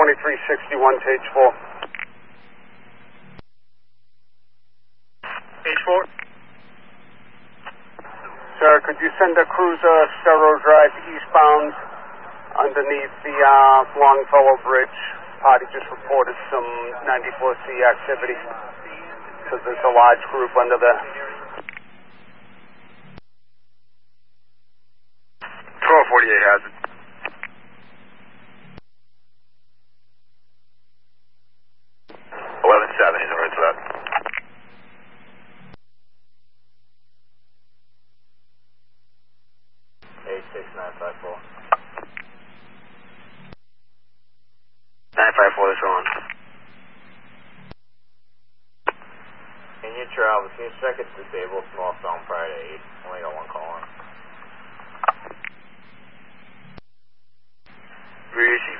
2361 to H4. H4. Sir, could you send a cruiser Cerro Drive eastbound underneath the Longfellow Bridge? Party just reported some 94C activity. So there's a large group under there. 1248 has it. He's on right to that. A6954. 954, that's on. In your travel, can you check it's disabled small phone prior to 8? Only got one call on. Where is he?